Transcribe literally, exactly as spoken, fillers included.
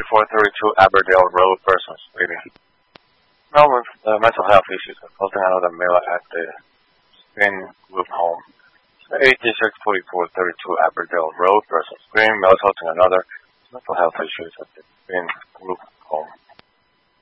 forty-four thirty-two Aberdale Road, person speaking. Male with uh, mental health issues, assaulting another male at the Spin Group home. eighty-six forty-four thirty-two Aberdale Road, person screaming, male assaulting another mental health issues at the Spin Group home.